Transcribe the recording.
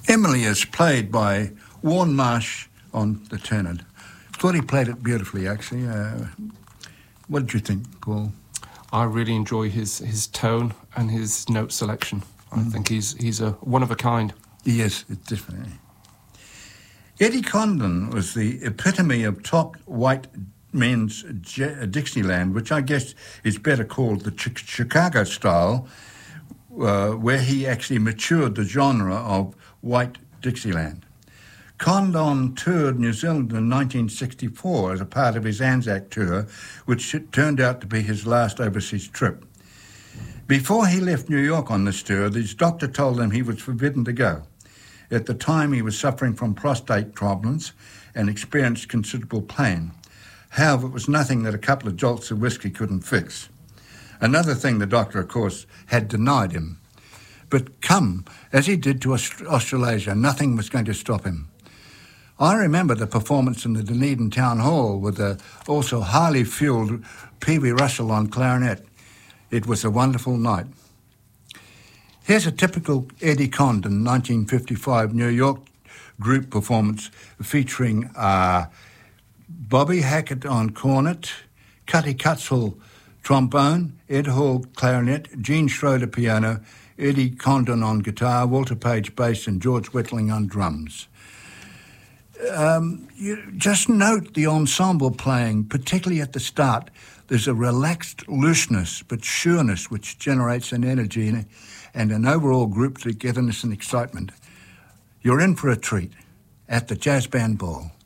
Emily is played by Warren Marsh on the tenor. Thought he played it beautifully, actually. What did you think, Paul? I really enjoy his tone and his note selection. I think he's a one of a kind. Yes, definitely. Eddie Condon was the epitome of top white men's Dixieland, which I guess is better called the Chicago style, where he actually matured the genre of white Dixieland. Condon toured New Zealand in 1964 as a part of his Anzac tour, which turned out to be his last overseas trip. Before he left New York on this tour, his doctor told him he was forbidden to go. At the time, he was suffering from prostate problems and experienced considerable pain. However, it was nothing that a couple of jolts of whiskey couldn't fix. Another thing the doctor, of course, had denied him. But come, as he did to Australasia, nothing was going to stop him. I remember the performance in the Dunedin Town Hall with the also highly fueled Pee Wee Russell on clarinet. It was a wonderful night. Here's a typical Eddie Condon 1955 New York group performance featuring Bobby Hackett on cornet, Cutty Cutsall trombone, Ed Hall clarinet, Gene Schroeder piano, Eddie Condon on guitar, Walter Page bass, and George Wettling on drums. You just note the ensemble playing, particularly at the start. There's a relaxed looseness but sureness which generates an energy and an overall group togetherness and excitement. You're in for a treat at the Jazz Band Ball.